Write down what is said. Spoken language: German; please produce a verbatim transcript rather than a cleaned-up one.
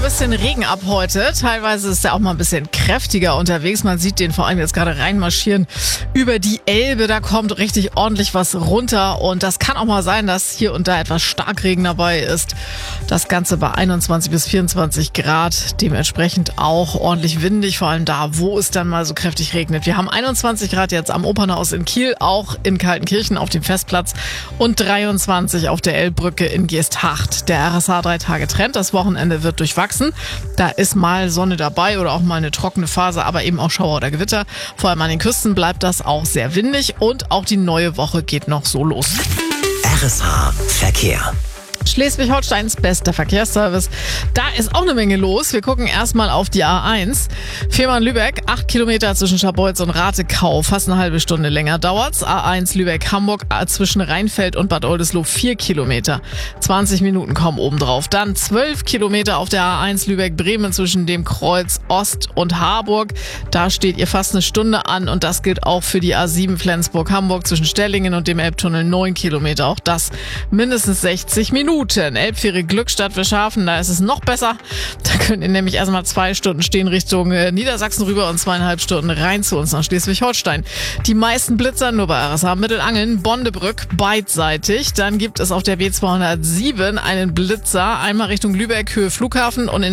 bisschen Regen ab heute. Teilweise ist er auch mal ein bisschen kräftiger unterwegs. Man sieht den vor allem jetzt gerade reinmarschieren über die Elbe. Da kommt richtig ordentlich was runter. Und das kann auch mal sein, dass hier und da etwas Starkregen dabei ist. Das Ganze bei einundzwanzig bis vierundzwanzig Grad. Dementsprechend auch ordentlich windig, vor allem da, wo es dann mal so kräftig regnet. Wir haben einundzwanzig Grad jetzt am Opernhaus in Kiel, auch in Kaltenkirchen auf dem Festplatz und dreiundzwanzig auf der Elbbrücke in Geesthacht. Der R S H drei Tage Trend. Das Wochenende wird durchwachsen. Da ist mal Sonne dabei oder auch mal eine trockene Phase, aber eben auch Schauer oder Gewitter. Vor allem an den Küsten bleibt das auch sehr windig und auch die neue Woche geht noch so los. R S H Verkehr. Schleswig-Holsteins bester Verkehrsservice. Da ist auch eine Menge los. Wir gucken erstmal auf die A eins. Fehmarn-Lübeck, acht Kilometer zwischen Scharbeutz und Ratekau. Fast eine halbe Stunde länger dauert's. A eins Lübeck-Hamburg zwischen Rheinfeld und Bad Oldesloe, vier Kilometer. zwanzig Minuten kommen obendrauf. Dann zwölf Kilometer auf der A eins Lübeck-Bremen zwischen dem Kreuz Ost und Harburg. Da steht ihr fast eine Stunde an und das gilt auch für die A sieben Flensburg-Hamburg zwischen Stellingen und dem Elbtunnel, neun Kilometer. Auch das mindestens sechzig Minuten. Elbfähre Glückstadt Wischhafen, da ist es noch besser. Da könnt ihr nämlich erstmal zwei Stunden stehen Richtung Niedersachsen rüber und zweieinhalb Stunden rein zu uns nach Schleswig-Holstein. Die meisten Blitzer nur bei R S H Mittelangeln, Bondebrück beidseitig. Dann gibt es auf der B zweihundertsieben einen Blitzer, einmal Richtung Lübeck, Höhe Flughafen und in